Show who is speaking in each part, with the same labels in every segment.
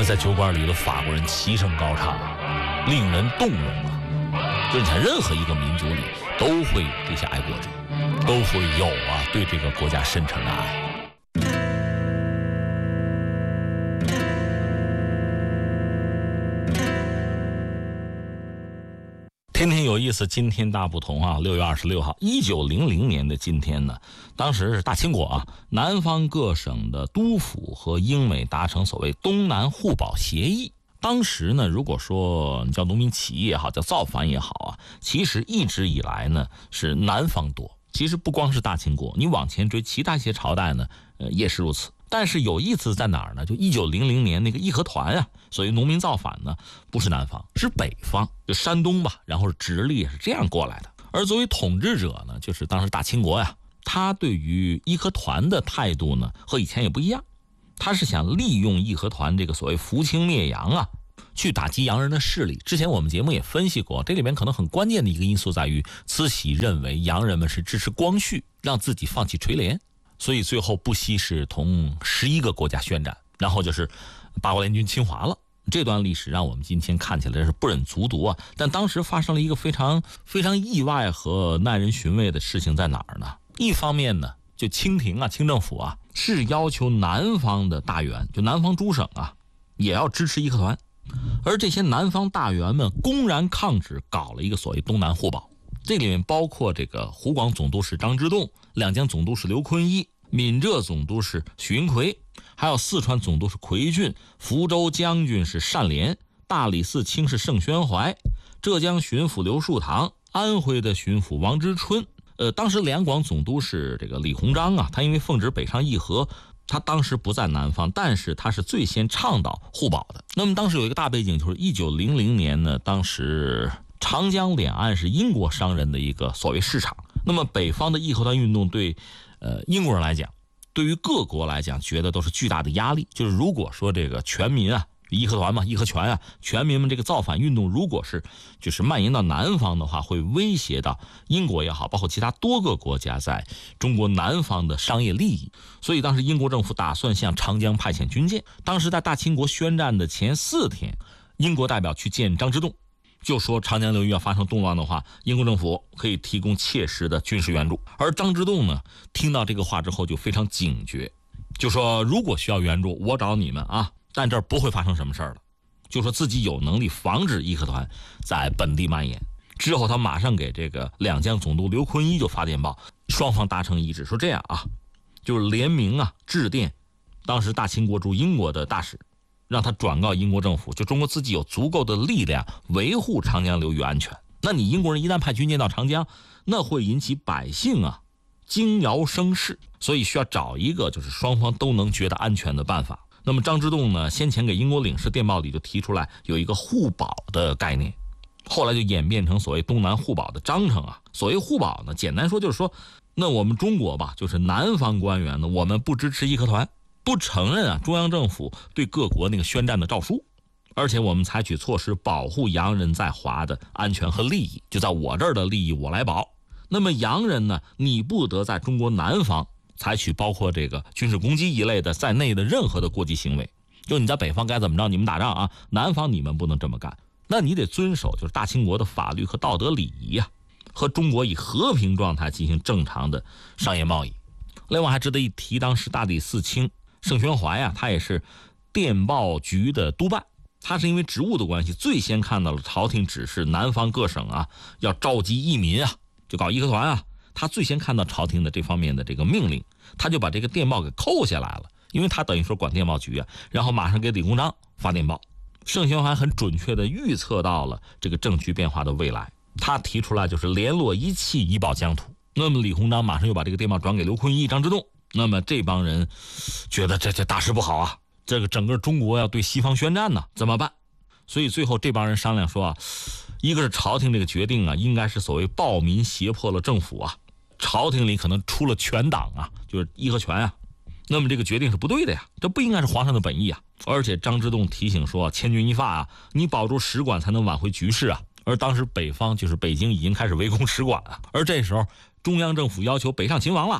Speaker 1: 在酒馆里的法国人齐声高唱，令人动容啊！就你看，任何一个民族里都会有这些爱国者，都会有对这个国家深沉的爱。天天有意思，今天大不同啊！6月26号，1900年的今天呢，当时是大清国南方各省的督府和英美达成所谓东南互保协议。当时呢，如果说你叫农民起义也好，叫造反也好其实一直以来呢是南方多。其实不光是大清国，你往前追其他一些朝代呢，也是如此。但是有意思在哪儿呢？就1900年那个义和团所谓农民造反呢，不是南方，是北方，就山东吧，然后直隶是这样过来的。而作为统治者呢，就是当时大清国他对于义和团的态度呢，和以前也不一样。他是想利用义和团这个所谓扶清灭洋去打击洋人的势力。之前我们节目也分析过，这里面可能很关键的一个因素在于，慈禧认为洋人们是支持光绪，让自己放弃垂帘。所以最后不惜是同11个国家宣战，然后就是八国联军侵华了。这段历史让我们今天看起来是不忍卒读但当时发生了一个非常非常意外和耐人寻味的事情在哪儿呢？一方面呢，就清廷清政府是要求南方的大员，就南方诸省也要支持义和团，而这些南方大员们公然抗旨，搞了一个所谓东南互保。这里面包括这个湖广总督使张之洞、两江总督使刘坤一、闽浙总督使许云奎，还有四川总督是奎俊、福州将军是单连、大理寺卿是盛宣怀、浙江巡抚刘树堂、安徽的巡抚王之春。当时两广总督是这个李鸿章他因为奉旨北上议和，他当时不在南方，但是他是最先倡导互保的。那么当时有一个大背景，就是1900年呢，当时长江两岸是英国商人的一个所谓市场。那么北方的义和团运动对英国人来讲，对于各国来讲，觉得都是巨大的压力。就是如果说这个全民义和团嘛，义和拳全民们这个造反运动，如果是就是蔓延到南方的话，会威胁到英国也好，包括其他多个国家在中国南方的商业利益。所以当时英国政府打算向长江派遣军舰。当时在大清国宣战的前4天，英国代表去见张之洞，就说长江流域要发生动乱的话，英国政府可以提供切实的军事援助。而张之洞呢，听到这个话之后就非常警觉，就说如果需要援助，我找你们但这儿不会发生什么事儿了，就说自己有能力防止义和团在本地蔓延。之后他马上给这个两江总督刘坤一就发电报，双方达成一致，说这样就是联名致电当时大清国驻英国的大使，让他转告英国政府，就中国自己有足够的力量维护长江流域安全。那你英国人一旦派军舰到长江，那会引起百姓惊摇生事，所以需要找一个就是双方都能觉得安全的办法。那么张之洞呢，先前给英国领事电报里就提出来有一个互保的概念，后来就演变成所谓东南互保的章程所谓互保呢，简单说就是说，那我们中国吧，就是南方官员呢，我们不支持义和团，不承认中央政府对各国那个宣战的诏书，而且我们采取措施保护洋人在华的安全和利益，就在我这儿的利益我来保。那么洋人呢，你不得在中国南方采取包括这个军事攻击一类的在内的任何的过激行为。就你在北方该怎么着你们打仗南方你们不能这么干。那你得遵守就是大清国的法律和道德礼仪和中国以和平状态进行正常的商业贸易。另外还值得一提，当时大理寺卿盛宣怀他也是电报局的督办，他是因为职务的关系最先看到了朝廷指示南方各省要召集义民就搞义和团他最先看到朝廷的这方面的这个命令，他就把这个电报给扣下来了，因为他等于说管电报局然后马上给李鸿章发电报。盛宣怀很准确地预测到了这个政局变化的未来，他提出来就是联络一气以保疆土。那么李鸿章马上又把这个电报转给刘坤一、张之洞，那么这帮人觉得这大事不好这个整个中国要对西方宣战怎么办？所以最后这帮人商量说一个是朝廷这个决定应该是所谓暴民胁迫了政府朝廷里可能出了全党就是义和拳那么这个决定是不对的这不应该是皇上的本意而且张之洞提醒说，千钧一发你保住使馆才能挽回局势而当时北方就是北京已经开始围攻使馆而这时候中央政府要求北上勤王了，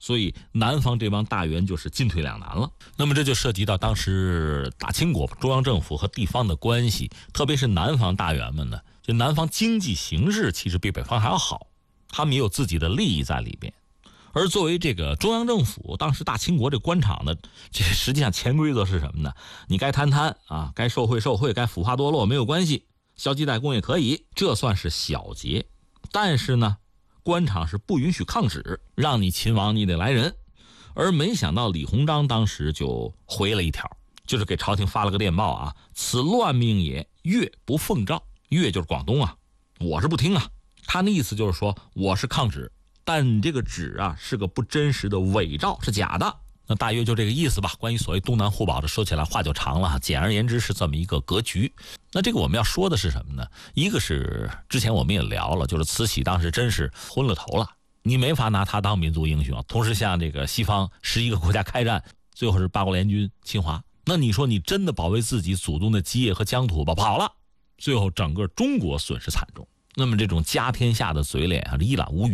Speaker 1: 所以南方这帮大员就是进退两难了。那么这就涉及到当时大清国中央政府和地方的关系，特别是南方大员们呢，就南方经济形势其实比北方还要好，他们也有自己的利益在里边。而作为这个中央政府，当时大清国这官场呢，这实际上潜规则是什么呢？你该贪啊，该受贿，该腐化堕落没有关系，消极怠工也可以，这算是小节。但是呢，官场是不允许抗旨，让你秦王你得来人。而没想到李鸿章当时就回了一条，就是给朝廷发了个电报啊，此乱命也，越不奉诏。越就是广东啊，我是不听啊。他那意思就是说我是抗旨，但你这个旨啊是个不真实的伪诏，是假的。那大约就这个意思吧。关于所谓东南互保的，说起来话就长了，简而言之是这么一个格局。那这个我们要说的是什么呢？一个是之前我们也聊了，就是慈禧当时真是昏了头了，你没法拿他当民族英雄。同时向这个西方11个国家开战，最后是八国联军侵华，那你说你真的保卫自己祖宗的基业和疆土吧？跑了，最后整个中国损失惨重。那么这种家天下的嘴脸啊，一览无余。